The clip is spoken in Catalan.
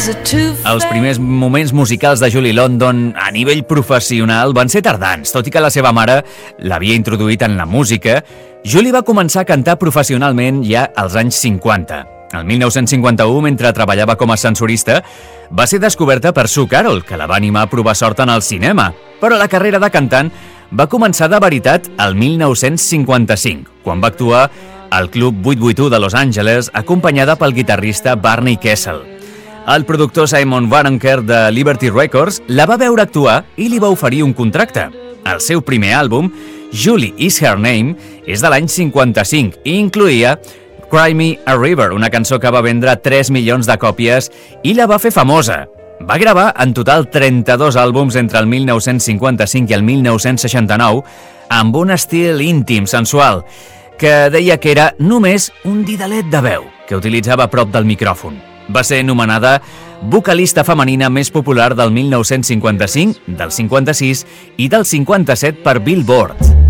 Els primers moments musicals de Julie London a nivell professional van ser tardans, tot i que la seva mare l'havia introduït en la música. Julie va començar a cantar professionalment ja als anys 50. El 1951, mentre treballava com a ascensorista, va ser descoberta per Sue Carroll, que la va animar a provar sort en el cinema. Però la carrera de cantant va començar de veritat el 1955, quan va actuar al Club 881 de Los Angeles, acompanyada pel guitarrista Barney Kessel. El productor Simon Waronker de Liberty Records la va veure actuar i li va oferir un contracte. El seu primer àlbum, Julie Is Her Name, és de l'any 55 i incloïa Cry Me a River, una cançó que va vendre 3 milions de còpies i la va fer famosa. Va gravar en total 32 àlbums entre el 1955 i el 1969 amb un estil íntim, sensual, que deia que era només un didalet de veu que utilitzava a prop del micròfon. Va ser anomenada vocalista femenina més popular del 1955, del 56 i del 57 per Billboard.